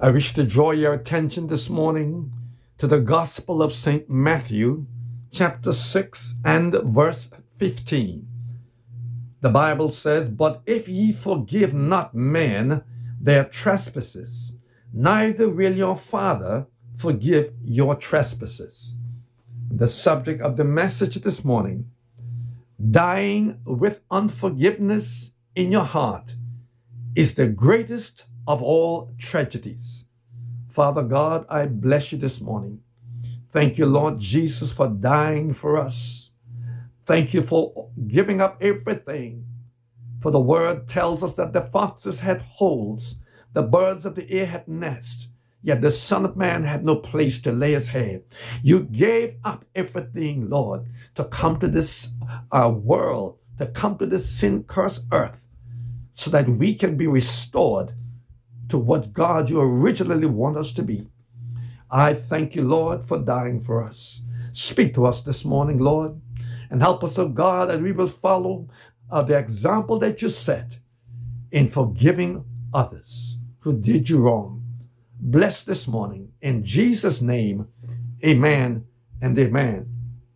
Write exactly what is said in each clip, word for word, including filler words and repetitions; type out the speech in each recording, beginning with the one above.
I wish to draw your attention this morning to the Gospel of Saint Matthew, chapter six and verse fifteen. The Bible says, "But if ye forgive not men their trespasses, neither will your Father forgive your trespasses." The subject of the message this morning, dying with unforgiveness in your heart, is the greatest of all tragedies. Father God, I bless you this morning. Thank you, Lord Jesus, for dying for us. Thank you for giving up everything. For the word tells us that the foxes had holes, the birds of the air had nests, yet the Son of Man had no place to lay his head. You gave up everything, Lord, to come to this uh, world, to come to this sin-cursed earth, so that we can be restored to what God you originally want us to be. I thank you, Lord, for dying for us. Speak to us this morning, Lord, and help us, oh God, that we will follow uh, the example that you set in forgiving others who did you wrong. Bless this morning. In Jesus' name, amen and amen.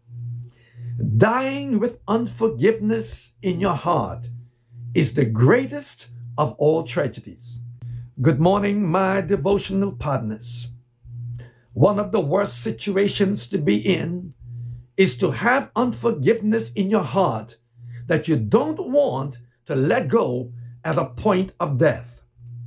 Dying with unforgiveness in your heart is the greatest of all tragedies. Good morning, my devotional partners. One of the worst situations to be in is to have unforgiveness in your heart that you don't want to let go at a point of death.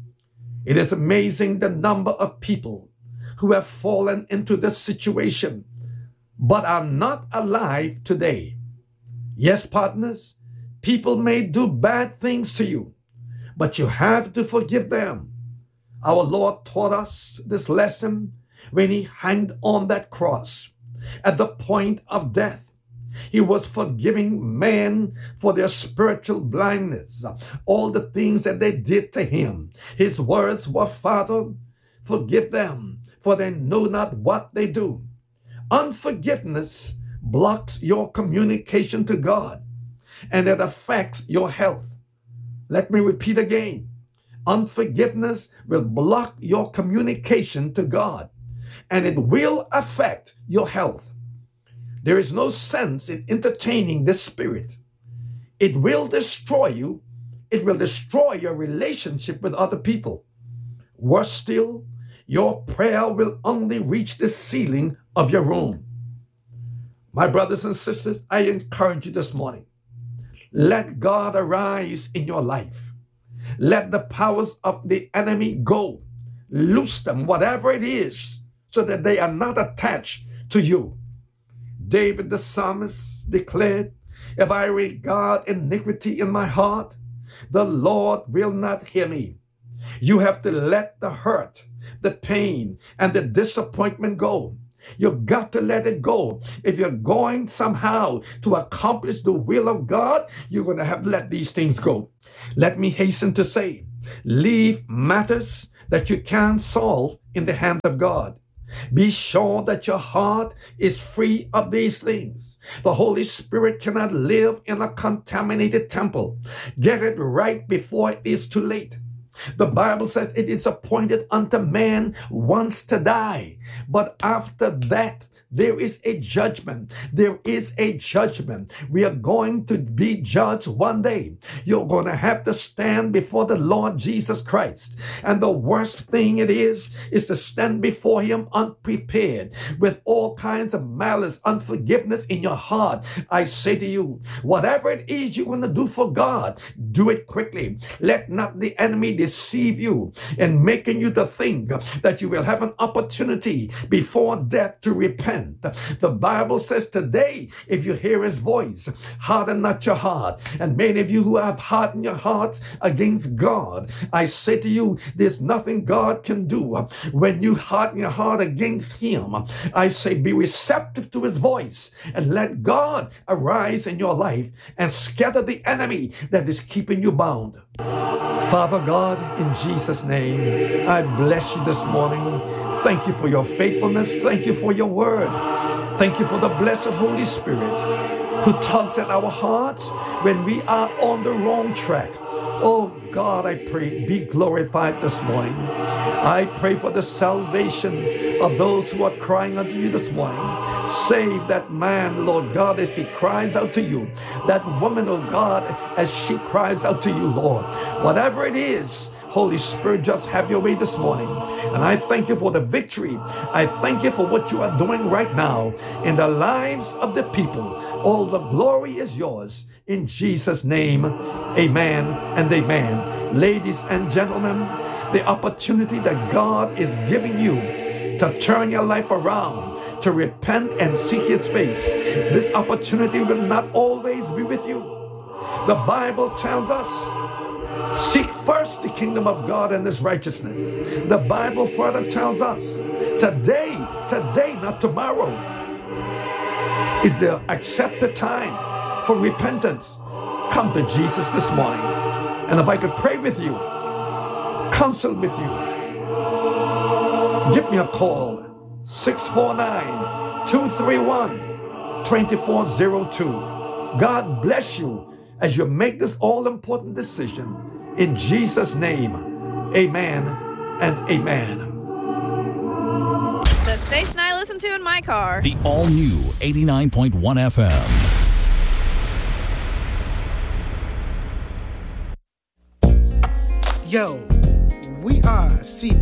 It is amazing the number of people who have fallen into this situation but are not alive today. Yes, partners, people may do bad things to you, but you have to forgive them. Our Lord taught us this lesson when he hanged on that cross. At the point of death, he was forgiving man for their spiritual blindness, all the things that they did to him. His words were, "Father, forgive them, for they know not what they do." Unforgiveness blocks your communication to God, and it affects your health. Let me repeat again. Unforgiveness will block your communication to God, and it will affect your health. There is no sense in entertaining this spirit. It will destroy you. It will destroy your relationship with other people. Worse still, your prayer will only reach the ceiling of your room. My brothers and sisters, I encourage you this morning. Let God arise in your life. Let the powers of the enemy go. Loose them, whatever it is, so that they are not attached to you. David the psalmist declared, "If I regard iniquity in my heart, the Lord will not hear me." You have to let the hurt, the pain, and the disappointment go. You've got to let it go. If you're going somehow to accomplish the will of God, you're going to have to let these things go. Let me hasten to say, leave matters that you can't solve in the hands of God. Be sure that your heart is free of these things. The Holy Spirit cannot live in a contaminated temple. Get it right before it is too late. The Bible says it is appointed unto man once to die, but after that there is a judgment. There is a judgment. We are going to be judged one day. You're going to have to stand before the Lord Jesus Christ. And the worst thing it is, is to stand before him unprepared with all kinds of malice, unforgiveness in your heart. I say to you, whatever it is you're going to do for God, do it quickly. Let not the enemy deceive you in making you to think that you will have an opportunity before death to repent. The Bible says today, if you hear his voice, harden not your heart. And many of you who have hardened your heart against God, I say to you, there's nothing God can do. When you harden your heart against him, I say be receptive to his voice and let God arise in your life and scatter the enemy that is keeping you bound. Father God, in Jesus' name, I bless you this morning. Thank you for your faithfulness. Thank you for your word. Thank you for the blessed Holy Spirit who tugs at our hearts when we are on the wrong track. Oh God, I pray, be glorified this morning. I pray for the salvation of those who are crying unto you this morning. Save that man, Lord God, as he cries out to you. That woman, oh God, as she cries out to you, Lord. Whatever it is, Holy Spirit, just have your way this morning. And I thank you for the victory. I thank you for what you are doing right now in the lives of the people. All the glory is yours. In Jesus' name, amen and amen. Ladies and gentlemen, the opportunity that God is giving you to turn your life around, to repent and seek His face, this opportunity will not always be with you. The Bible tells us, seek first the kingdom of God and His righteousness. The Bible further tells us, today, today, not tomorrow, is the accepted time for repentance. Come to Jesus this morning. And if I could pray with you, counsel with you, give me a call, six four nine, two three one, two four zero two. God bless you as you make this all-important decision. In Jesus' name, amen and amen. The station I listen to in my car. The all-new eighty-nine point one F M. Yo, we are C B.